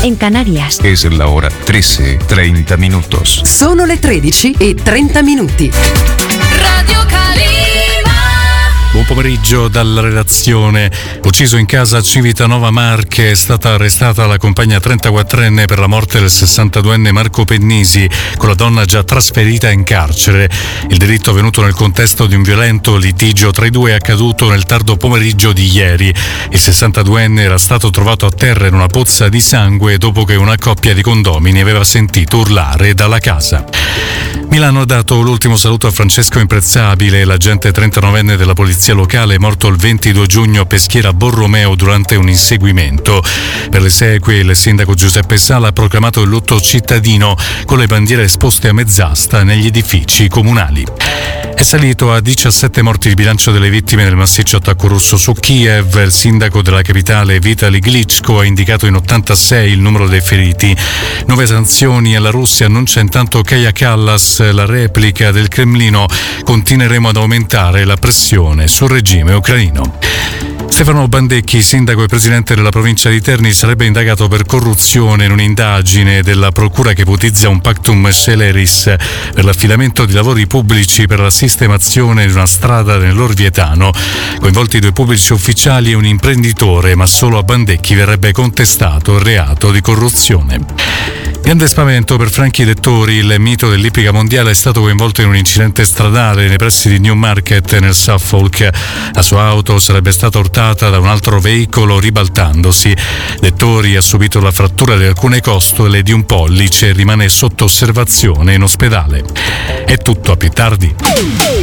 en Canarias. Es la hora 13:30 minutos. Sono le 13:30. Radio Calima. Buon pomeriggio dalla redazione. Ucciso in casa a Civitanova Marche, è stata arrestata la compagna 34enne per la morte del 62enne Marco Pennisi, con la donna già trasferita in carcere. Il delitto avvenuto nel contesto di un violento litigio tra i due è accaduto nel tardo pomeriggio di ieri. Il 62enne era stato trovato a terra in una pozza di sangue dopo che una coppia di condomini aveva sentito urlare dalla casa. Milano ha dato l'ultimo saluto a Francesco Imprezzabile, l'agente 39enne della polizia locale morto il 22 giugno a Peschiera Borromeo durante un inseguimento. Per le esequie il sindaco Giuseppe Sala ha proclamato il lutto cittadino con le bandiere esposte a mezz'asta negli edifici comunali. È salito a 17 morti il bilancio delle vittime del massiccio attacco russo su Kiev. Il sindaco della capitale Vitali Klitschko ha indicato in 86 il numero dei feriti. Nuove sanzioni alla Russia, annuncia intanto Kaja Kallas, la replica del Cremlino. Continueremo ad aumentare la pressione sul regime ucraino. Stefano Bandecchi, sindaco e presidente della provincia di Terni, sarebbe indagato per corruzione in un'indagine della procura che ipotizza un pactum sceleris per l'affidamento di lavori pubblici per la sistemazione di una strada nell'Orvietano. Coinvolti 2 pubblici ufficiali e un imprenditore, ma solo a Bandecchi verrebbe contestato il reato di corruzione. Grande spavento per Franchi Dettori, il mito dell'ippica mondiale è stato coinvolto in un incidente stradale nei pressi di Newmarket nel Suffolk. La sua auto sarebbe stata urtata da un altro veicolo ribaltandosi. Dettori ha subito la frattura di alcune costole di un pollice e rimane sotto osservazione in ospedale. È tutto, a più tardi.